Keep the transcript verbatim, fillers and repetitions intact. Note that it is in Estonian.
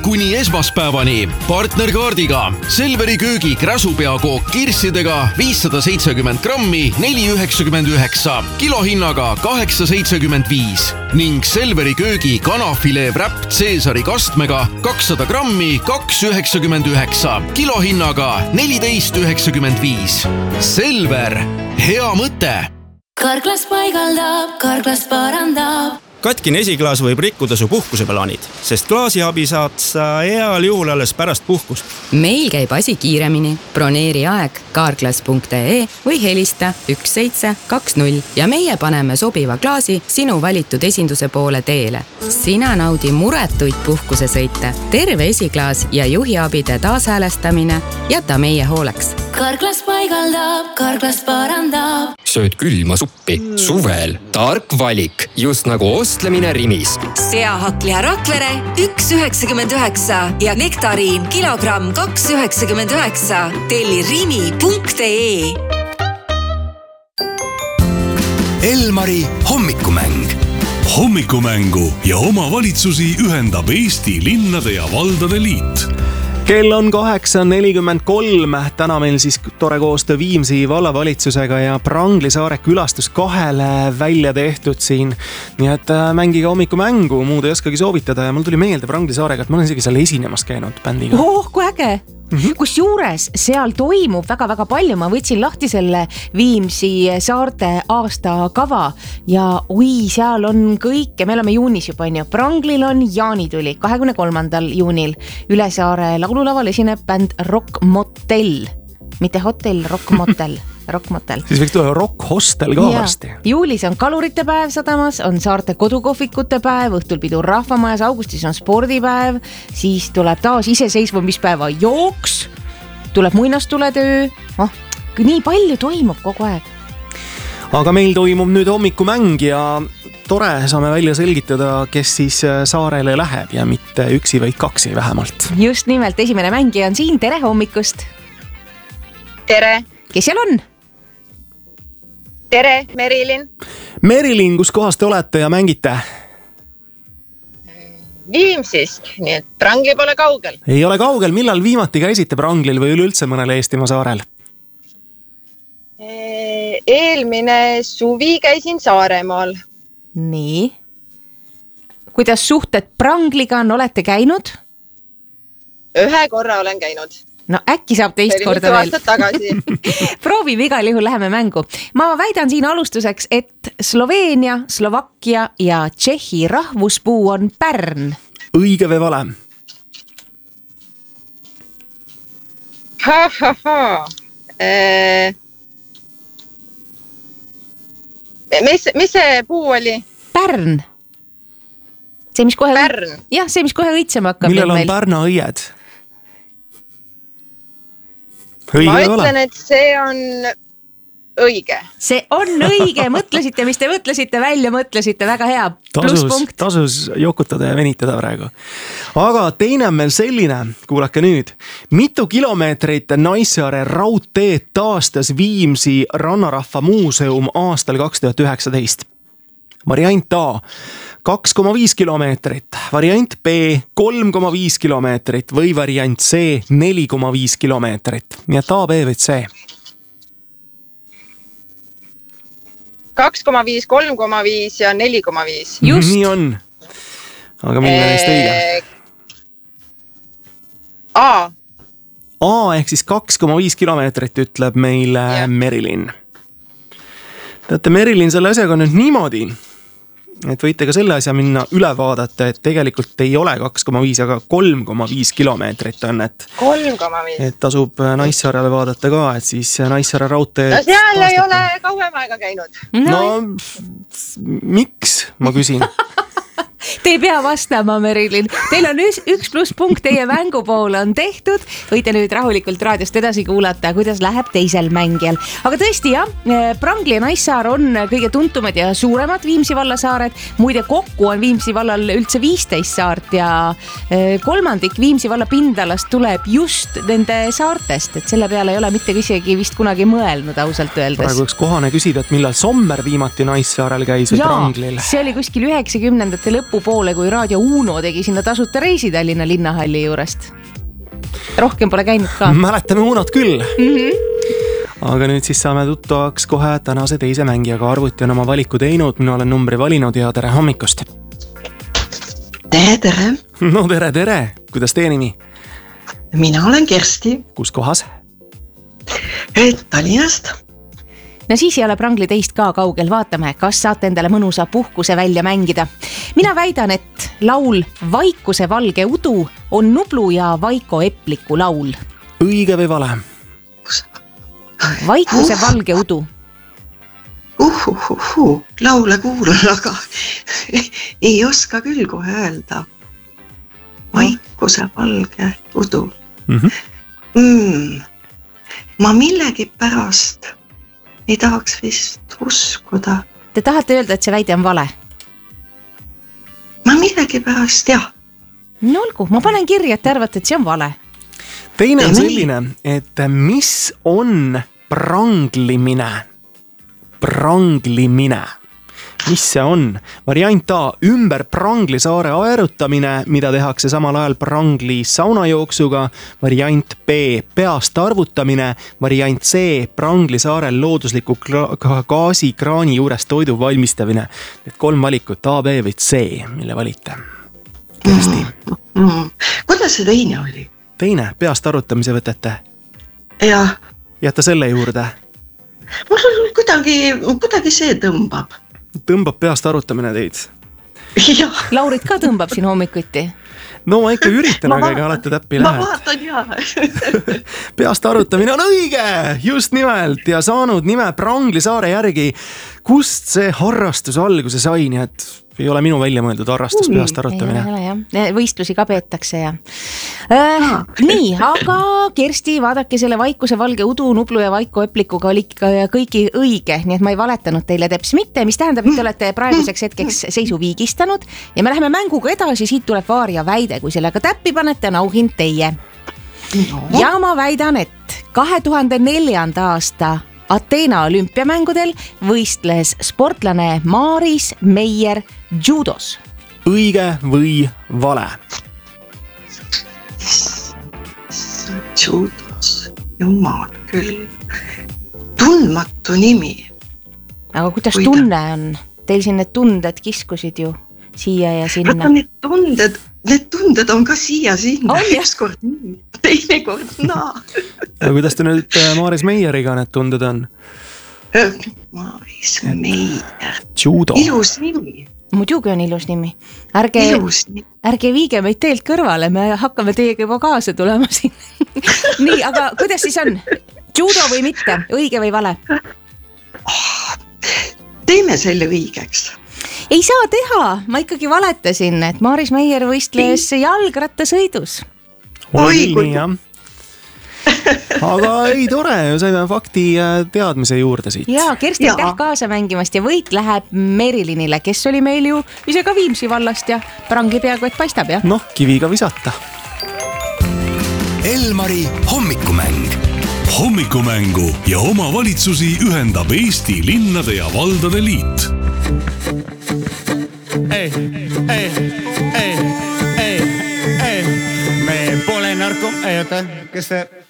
kuni esmaspäevani. Partnerkaardiga Selveri köögi kräsupeakook kirssidega viissada seitsekümmend grammi neli üheksakümmend üheksa, kilohinnaga kaheksa seitsekümmend viis ning Selveri köögi kanafilee wrap Caesari kastmega kakssada grammi kaks üheksakümmend üheksa, kilohinnaga neliteist üheksakümmend viis. Selver, hea mõte. Karklas paigaldab, Karklas parandab. Katkine esiklaas võib rikkuda su puhkuseplaanid, sest klaasiabi saad sa heal juhul alles pärast puhkust. Meil käib asi kiiremini. Broneeri aeg karklas punkt ee või helista üks seitse kaks null ja meie paneme sobiva klaasi sinu valitud esinduse poole teele. Sina naudi muretuid puhkusesõite, terve esiklaas ja juhiabide taashäälestamine jäta meie hooleks. Karklas paigaldab, Karklas parandab. Sööd külma suppi, suvel, tark valik, just nagu ostlemine Rimis. Seahaklia Rakvere üks üheksakümmend üheksa ja nektariin kilogramm kaks üheksakümmend üheksa. Telli rimi punkt ee. Elmari hommikumäng. Hommikumängu ja omavalitsusi ühendab Eesti linnade ja valdade liit. Kell on kaheksa nelikümmend kolm, täna meil siis tore koostöö Viimsi vallavalitsusega ja Prangli saare külastus kahele välja tehtud siin. Nii et mängige hommikumängu, muud ei oskagi soovitada ja mul tuli meelde Prangli saarega, et ma olen isegi seal esinemas käinud bändiga. Oh, kui äge! Mm-hmm. Kus juures seal toimub väga-väga palju. Ma võtsin lahti selle Viimsi saarte aasta kava ja oi, seal on kõik ja me oleme juunis juba on ju. Pranglil on jaanituli kahekümne kolmandal juunil. Üle saare laululaval esineb bänd Rock Motel. Mitte hotell, Rock Motel. Rock Motel. Siis võiks tulla Rock Hostel ka varsti. Juulis on kalurite päev sadamas, on saarte kodukohvikute päev, õhtul pidu rahvamajas, augustis on spordipäev, siis tuleb taas iseseisvumispäeva jooks, tuleb muinastuletöö, oh, nii palju toimub kogu aeg. Aga meil toimub nüüd hommikumäng ja tore saame välja selgitada, kes siis saarele läheb ja mitte üksi, vaid kaksi vähemalt. Just nimelt, esimene mängija on siin, tere hommikust! Tere! Kes seal on? Tere, Merilin. Merilin, kus kohas te olete ja mängite? Viimsist, nii et Prangli pole kaugel. Ei ole kaugel, millal viimati käisite Pranglil või üleüldse mõnel Eestimaa saarel? Eelmine suvi käisin Saaremaal. Nii. Kuidas suhted Prangliga on, olete käinud? Ühe korra olen käinud. No äkki saab teist korda veel. Proovime igal juhul, läheme mängu. Ma väidan siin alustuseks, et Sloveenia, Slovakkia ja Tšehhi rahvuspuu on pärn. Õige või vale? Ha, ha, ha. Ee... Mis, mis see puu oli? Pärn. See, mis kohe... Pärn. Jah, see, mis kohe õitsema hakkab. Millel on meil... Pärna õied? Õige ma ütlen, et see on õige. See on õige, mõtlesite, mis te mõtlesite, välja mõtlesite, väga hea. Tasus, tasus jokutada ja venitada praegu. Aga teine on meil selline, kuulake nüüd. Mitu kilomeetrit Naissaare raudteed taastas Viimsi Rannarahva muuseum aastal kaks tuhat üheksateist? Variant A, kaks koma viis kilomeetrit, variant B, kolm koma viis kilomeetrit või variant C, neli koma viis kilomeetrit. Nii et A, B või C? kaks koma viis, kolm koma viis ja neli koma viis. Just. Nii on. Aga milline neist õige? A. A ehk siis kaks koma viis kilomeetrit ütleb meile yeah. Merilin. Teate, Merilin, selle asjaga nüüd niimoodi, et võite ka selle asja minna üle vaadata, et tegelikult ei ole kaks koma viis, aga kolm koma viis kilomeetrit on, et, kolm koma viis. et tasub Naissaarele vaadata ka, et siis Naissaare raudtee... No seal ei ole kauem aega käinud. No, no miks, ma küsin? Te ei pea vastama, Merilin. Teil on üks pluss punkt, teie mängu poole on tehtud. Võite nüüd rahulikult raadiost edasi kuulata, kuidas läheb teisel mängijal. Aga tõesti, jah, Prangli ja Naissaar on kõige tuntumad ja suuremad Viimsi vallasaared. Muide, kokku on Viimsi vallal üldse viisteist saart ja kolmandik Viimsi valla pindalast tuleb just nende saartest. Et selle peale ei ole mitte isegi vist kunagi mõelnud, ausalt öeldes. Praegu üks kohane küsida, et millal Sommer viimati Naissaarel käis või ja, Pranglil? See oli kuskil üheksakümnendate lõpus lõpupoole, kui Raadio Uno tegi sinna tasuta reisi Tallinna linnahalli juurest. Rohkem pole käinud ka. Mäletame Unot küll. Mm-hmm. Aga nüüd siis saame tuttavaks kohe tänase teise mängijaga. Arvuti on oma valiku teinud, mina olen numbri valinud ja tere hommikust. Tere, tere. No tere, tere. Kuidas teie nimi? Mina olen Kersti. Kus kohas? Tallinnast. No siis ei ole Prangli teist ka kaugel, vaatame, kas saate endale mõnusa puhkuse välja mängida. Mina väidan, et laul Vaikuse valge udu on Nublu ja Vaiko Epliku laul. Õige või vale? Vaikuse uh. valge udu. Uh, uh, uh, uh. Laule kuulan, aga ei oska küll kohe öelda. Vaikuse valge udu. Mm-hmm. Mm. Ma millegi pärast ei tahaks vist uskuda. Te tahate öelda, et see väide on vale? Ma millegi pärast, jah. No olgu, ma panen kirja, et te arvate, et see on vale. Teine on selline, et mis on pranglimine? Pranglimine. Mis see on? Variant A, ümber Prangli saare aerutamine, mida tehakse samal ajal Prangli saunajooksuga. Variant B, peast arvutamine. Variant C, Prangli saarel loodusliku gaasikraani juures toidu valmistamine. Need kolm valikut, A, B või C, mille valite? Kersti. Mm, mm. Kuidas see teine oli? Teine, peast arvutamise võtete? Jah. Jätta selle juurde? Mul kuidagi, kuidagi see tõmbab. Tõmbab peast arutamine teid. Ja. Laurit ka tõmbab siin hommikuti. No ma ikka üritan, aga ega alati täppi lähed. Ma vaatan jah. Peast arutamine on õige, just nimelt, ja saanud nime Prangli saare järgi. Kust see harrastus alguse sai, nii et ei ole minu välja mõeldud harrastus mm, peast arutamine. Ei ole, jah. Võistlusi ka peetakse ja. Äh, nii, aga Kersti, vaadake selle Vaikuse valge udu, Nublu ja Vaiko Eplikuga oli ikka kõigi õige, nii et ma ei valetanud teile teps mitte, mis tähendab, et te olete praeguseks hetkeks seisu viigistanud ja me läheme mänguga edasi, siit tuleb vaaria väide, kui sellega täppi panete, on auhind teie. No. Ja ma väidan, et kahe tuhande neljanda aasta Ateena olümpiamängudel võistles sportlane Maaris Meier judos. Õige või vale? Judos, jumal küll. Tundmatu nimi. Aga kuidas Kuida? Tunne on? Teil siin need tunded kiskusid ju siia ja sinna. Aga need tunded, need tunded on ka siia sinna. Oh, üks kord nii, teine kord naa. Ja kuidas te nüüd Maaris Meieriga need tunded on? Maaris Meier. Judo. Ilus nimi. Muidugi on ilus nimi. Ärge, ärge viige meid teelt kõrvale, me hakkame teiega juba kaasa tulema siin. Nii, aga kuidas siis on? Judo või mitte? Õige või vale? Teeme selle õigeks. Ei saa teha, ma ikkagi valetasin, et Maaris Meier võistles jalgrattasõidus. Oi, kui nii, jah. Aga ei tore, saime fakti teadmise juurde siit. Jaa, Kersti aitäh kaasa mängimast ja võit läheb Merilinile, kes oli meil ju ise ka Viimsi vallast ja Prangli peaaegu et paistab, jah? Noh, kiviga visata. Elmari hommikumäng. Hommikumängu ja oma valitsusi ühendab Eesti linnade ja valdade liit. Ei, ei, ei, ei, ei, me pole narko, ei oota, kes see...